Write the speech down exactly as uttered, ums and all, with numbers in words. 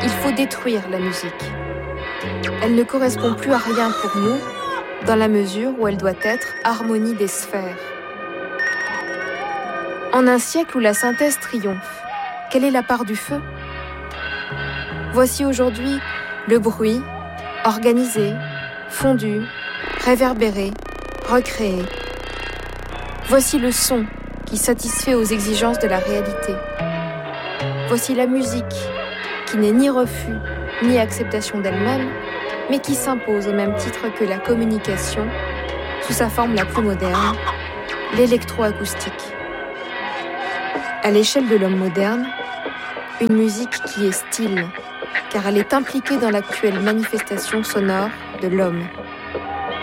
il faut détruire la musique. Elle ne correspond plus à rien pour nous, dans la mesure où elle doit être harmonie des sphères. En un siècle où la synthèse triomphe, quelle est la part du feu ? Voici aujourd'hui le bruit, organisé, fondu, réverbéré, recréé. Voici le son qui satisfait aux exigences de la réalité. Voici la musique qui n'est ni refus ni acceptation d'elle-même, mais qui s'impose au même titre que la communication, sous sa forme la plus moderne, l'électroacoustique. À l'échelle de l'homme moderne, une musique qui est style, car elle est impliquée dans l'actuelle manifestation sonore de l'homme.